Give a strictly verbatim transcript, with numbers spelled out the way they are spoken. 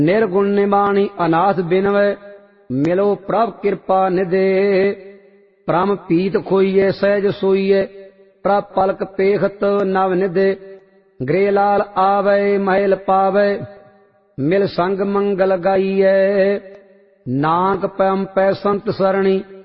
निर्गुण निमाणी अनाथ बिनवै मिलो प्रभ कृपा निधे परम पीत खोइए सहज सोइए प्रभ पलक पेखत नव निधे गृह लाल आवे महल पावे मिल संग मंगल गाइए नानक पैम पै संत सरणी